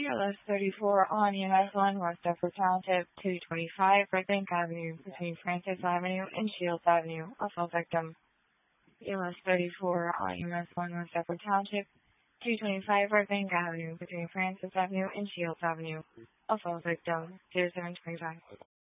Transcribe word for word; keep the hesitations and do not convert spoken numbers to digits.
List thirty-four on U S one, West Deptford Township, two twenty-five Red Bank Avenue, between Francis Avenue and Shields Avenue. Assault victim. List thirty-four on U S one, West Deptford Township, two twenty-five Red Bank Avenue, between Francis Avenue and Shields Avenue. Assault victim. zero seven two five.